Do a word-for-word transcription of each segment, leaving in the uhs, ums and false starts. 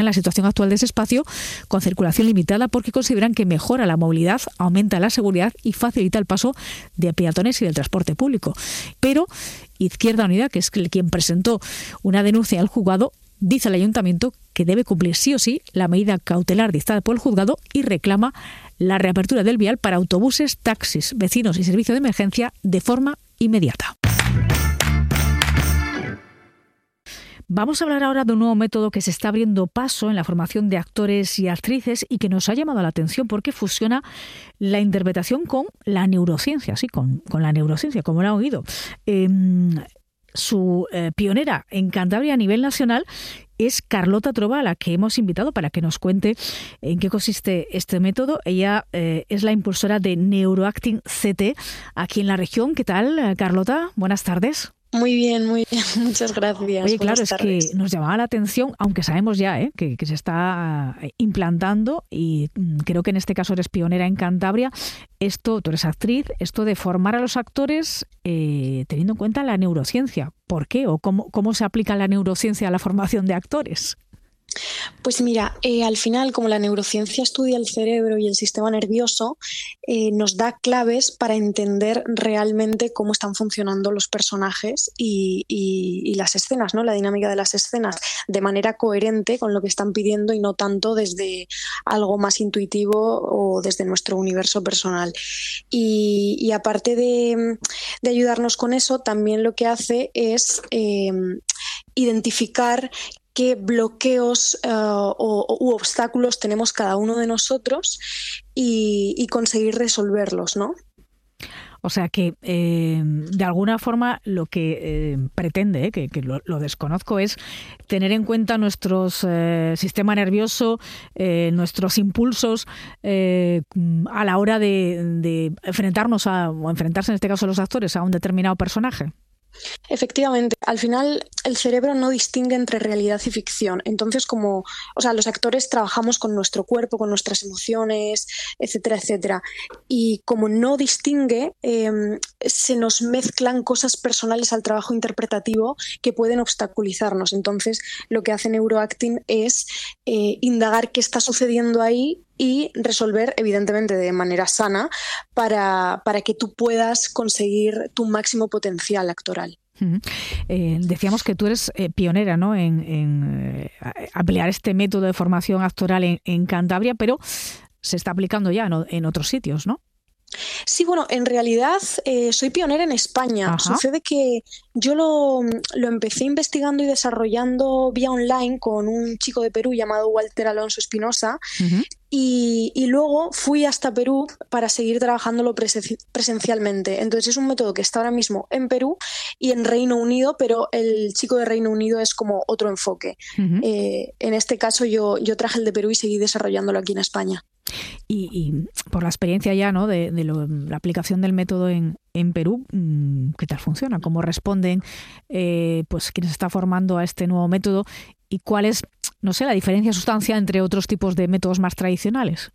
en la situación actual de ese espacio con circulación limitada porque consideran que mejora la movilidad, aumenta la seguridad y facilita el paso de peatones y del transporte público. Pero Izquierda Unida, que es quien presentó una denuncia al juzgado, dice al ayuntamiento que debe cumplir sí o sí la medida cautelar dictada por el juzgado y reclama la reapertura del vial para autobuses, taxis, vecinos y servicio de emergencia de forma inmediata. Vamos a hablar ahora de un nuevo método que se está abriendo paso en la formación de actores y actrices y que nos ha llamado la atención porque fusiona la interpretación con la neurociencia, sí, con, con la neurociencia, como lo han oído. Eh, su eh, pionera en Cantabria a nivel nacional es Carlota Trova, a la que hemos invitado para que nos cuente en qué consiste este método. Ella eh, es la impulsora de Neuroacting C T aquí en la región. ¿Qué tal, Carlota? Buenas tardes. Muy bien, muy bien. Muchas gracias. Oye, claro, Buenas es tardes. que nos llamaba la atención, aunque sabemos ya ¿eh? que, que se está implantando y creo que en este caso eres pionera en Cantabria. Esto, tú eres actriz, esto de formar a los actores eh, teniendo en cuenta la neurociencia. ¿Por qué? ¿O cómo, cómo se aplica la neurociencia a la formación de actores? Pues mira, eh, al final, como la neurociencia estudia el cerebro y el sistema nervioso, eh, nos da claves para entender realmente cómo están funcionando los personajes y, y, y las escenas, ¿no? La dinámica de las escenas, de manera coherente con lo que están pidiendo y no tanto desde algo más intuitivo o desde nuestro universo personal. Y, y aparte de, de ayudarnos con eso, también lo que hace es eh, identificar qué bloqueos uh, o, u obstáculos tenemos cada uno de nosotros y, y conseguir resolverlos, ¿no? O sea que, eh, de alguna forma, lo que eh, pretende, eh, que, que lo, lo desconozco, es tener en cuenta nuestro eh, sistema nervioso, eh, nuestros impulsos eh, a la hora de, de enfrentarnos a, o enfrentarse en este caso los actores, a un determinado personaje. Efectivamente, al final el cerebro no distingue entre realidad y ficción. Entonces, como, o sea, los actores trabajamos con nuestro cuerpo, con nuestras emociones, etcétera, etcétera. Y como no distingue, eh, se nos mezclan cosas personales al trabajo interpretativo que pueden obstaculizarnos. Entonces, lo que hace Neuroacting es eh, indagar qué está sucediendo ahí y resolver, evidentemente, de manera sana para, para que tú puedas conseguir tu máximo potencial actoral. Uh-huh. Eh, decíamos que tú eres eh, pionera, ¿no? en, en eh, aplicar este método de formación actoral en, en Cantabria, pero se está aplicando ya ¿no? en otros sitios, ¿no? Sí, bueno, en realidad eh, soy pionera en España. Ajá. Sucede que yo lo, lo empecé investigando y desarrollando vía online con un chico de Perú llamado Walter Alonso Espinosa. Uh-huh. Y, y luego fui hasta Perú para seguir trabajándolo presen- presencialmente. Entonces es un método que está ahora mismo en Perú y en Reino Unido, pero el chico de Reino Unido es como otro enfoque. Uh-huh. Eh, en este caso yo, yo traje el de Perú y seguí desarrollándolo aquí en España. Y, y por la experiencia ya ¿no? de, de lo, la aplicación del método en, en Perú, ¿qué tal funciona? ¿Cómo responden eh, pues quienes se está formando a este nuevo método? ¿Y cuál es, no sé, la diferencia sustancial entre otros tipos de métodos más tradicionales?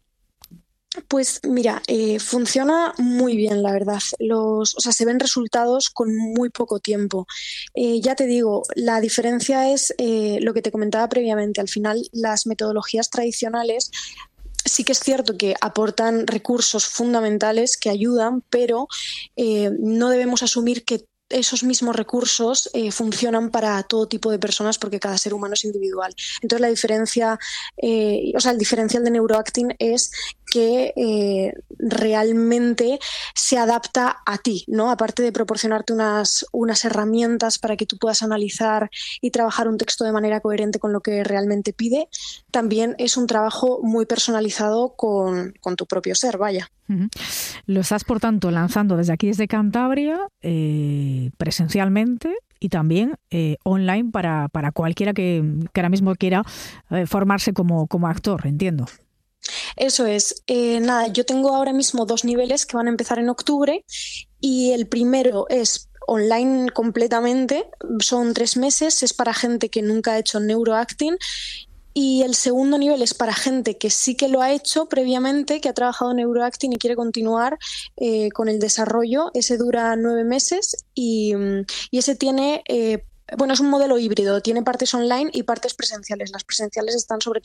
Pues mira, eh, funciona muy bien, la verdad. Los, o sea, se ven resultados con muy poco tiempo. Eh, ya te digo, la diferencia es eh, lo que te comentaba previamente. Al final, las metodologías tradicionales sí que es cierto que aportan recursos fundamentales que ayudan, pero eh, no debemos asumir que esos mismos recursos eh, funcionan para todo tipo de personas porque cada ser humano es individual. Entonces la diferencia, eh, o sea, el diferencial de Neuroacting es que eh, realmente se adapta a ti, ¿no? Aparte de proporcionarte unas, unas herramientas para que tú puedas analizar y trabajar un texto de manera coherente con lo que realmente pide, también es un trabajo muy personalizado con, con tu propio ser, vaya. Uh-huh. Lo estás, por tanto, lanzando desde aquí, desde Cantabria, eh, presencialmente y también eh, online para, para cualquiera que, que ahora mismo quiera eh, formarse como, como actor, entiendo. Eso es. Eh, nada, yo tengo ahora mismo dos niveles que van a empezar en octubre y el primero es online completamente, son tres meses, es para gente que nunca ha hecho Neuroacting. Y el segundo nivel es para gente que sí que lo ha hecho previamente, que ha trabajado en Neuroacting y quiere continuar eh, con el desarrollo. Ese dura nueve meses y, y ese tiene eh, Bueno, es un modelo híbrido, tiene partes online y partes presenciales. Las presenciales están sobre